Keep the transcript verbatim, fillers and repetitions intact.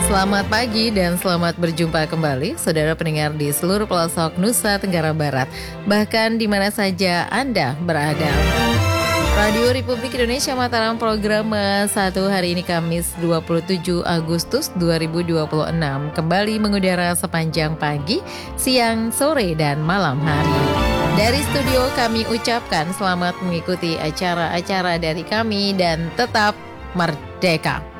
Selamat pagi dan selamat berjumpa kembali saudara pendengar di seluruh pelosok Nusa Tenggara Barat, bahkan di mana saja Anda berada. Radio Republik Indonesia Mataram program satu hari ini Kamis dua puluh tujuh Agustus dua ribu dua puluh enam kembali mengudara sepanjang pagi, siang, sore, dan malam hari. Dari studio kami ucapkan selamat mengikuti acara-acara dari kami dan tetap merdeka.